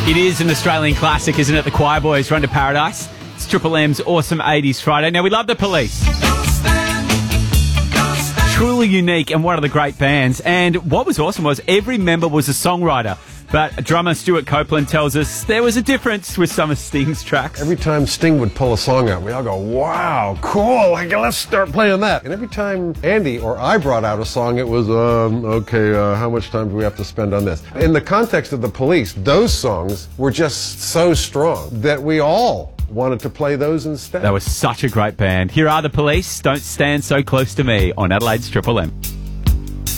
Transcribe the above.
It is an Australian classic, isn't it? The Choir Boys, Run to Paradise. It's Triple M's Awesome 80s Friday. Now, we love the Police. Truly unique and one of the great bands. And what was awesome was every member was a songwriter. But drummer Stuart Copeland tells us there was a difference with some of Sting's tracks. Every time Sting would pull a song out, we all go, wow, cool, let's start playing that. And every time Andy or I brought out a song, it was, how much time do we have to spend on this? In the context of the Police, those songs were just so strong that we all wanted to play those instead. That was such a great band. Here are the Police, Don't Stand So Close to Me on Adelaide's Triple M.